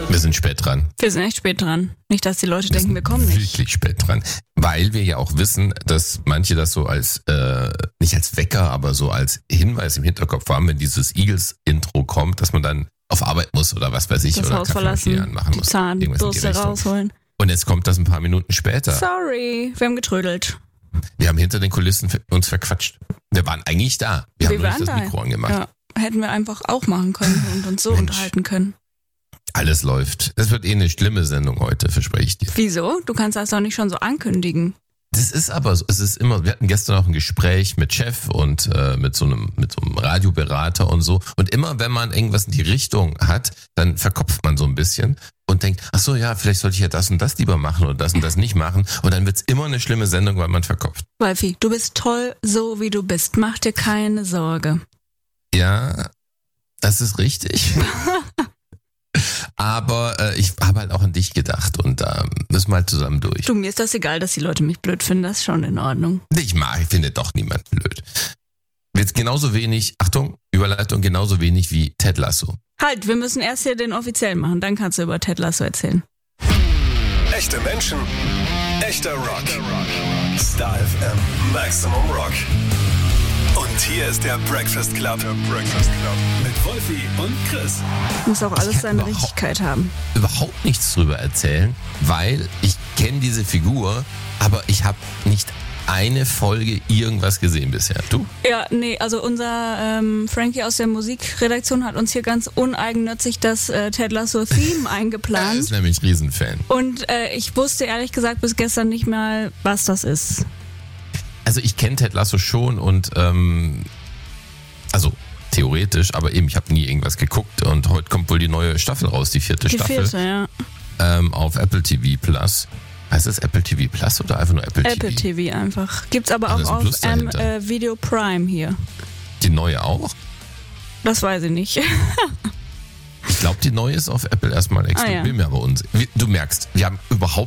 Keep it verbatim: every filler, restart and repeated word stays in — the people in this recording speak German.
Wir sind spät dran. Wir sind echt spät dran. Nicht, dass die Leute wir denken, wir kommen nicht. Wirklich spät dran. Weil wir ja auch wissen, dass manche das so als, äh, nicht als Wecker, aber so als Hinweis im Hinterkopf haben, wenn dieses Eagles-Intro kommt, dass man dann auf Arbeit muss oder was weiß ich. Das oder Haus verlassen, machen die muss. Zahnbürste rausholen. Und jetzt kommt das ein paar Minuten später. Sorry, wir haben getrödelt. Wir haben hinter den Kulissen uns verquatscht. Wir waren eigentlich da. Wir, wir haben nur nicht das da. Mikro angemacht. Ja, hätten wir einfach auch machen können und uns so Mensch. unterhalten können. Alles läuft. Das wird eh eine schlimme Sendung heute, verspreche ich dir. Wieso? Du kannst das doch nicht schon so ankündigen. Das ist aber so, es ist immer, wir hatten gestern auch ein Gespräch mit Chef und äh, mit so einem mit so einem Radioberater und so. Und immer wenn man irgendwas in die Richtung hat, dann verkopft man so ein bisschen und denkt, ach so, ja, vielleicht sollte ich ja das und das lieber machen oder das und das nicht machen. Und dann wird's immer eine schlimme Sendung, weil man verkopft. Wolfi, du bist toll, so wie du bist. Mach dir keine Sorge. Ja, das ist richtig. Aber äh, ich habe halt auch an dich gedacht und da äh, müssen wir halt zusammen durch. Du, mir ist das egal, dass die Leute mich blöd finden, das ist schon in Ordnung. Ich mag, ich finde doch niemand blöd. Wird genauso wenig, Achtung, Überleitung, genauso wenig wie Ted Lasso. Halt, wir müssen erst hier den offiziellen machen, dann kannst du über Ted Lasso erzählen. Echte Menschen, echter Rock. Star F M, Maximum Rock. Und hier ist der Breakfast Club. Der Breakfast Club. Mit Wolfi und Chris. Muss auch alles seine überhaupt, Richtigkeit haben. Überhaupt nichts drüber erzählen, weil ich kenne diese Figur, aber ich habe nicht eine Folge irgendwas gesehen bisher. Du? Ja, nee, also unser ähm, Frankie aus der Musikredaktion hat uns hier ganz uneigennützig das äh, Ted Lasso Theme eingeplant. Er ist nämlich Riesenfan. Und äh, ich wusste ehrlich gesagt bis gestern nicht mal, was das ist. Also ich kenne Ted Lasso schon und ähm, also theoretisch, aber eben ich habe nie irgendwas geguckt und heute kommt wohl die neue Staffel raus, die vierte die Staffel. Vierte, ja. Ähm, auf Apple T V Plus. Heißt das Apple T V Plus oder einfach nur Apple, Apple T V? T V einfach. Gibt's aber Also auch ist ein Plus auf ähm, äh, Video Prime hier. Die neue auch? Das weiß ich nicht. Ich glaube, die neue ist auf Apple erstmal extra. Ah, ja. Bin mir aber unsicher. Du merkst, wir haben überhaupt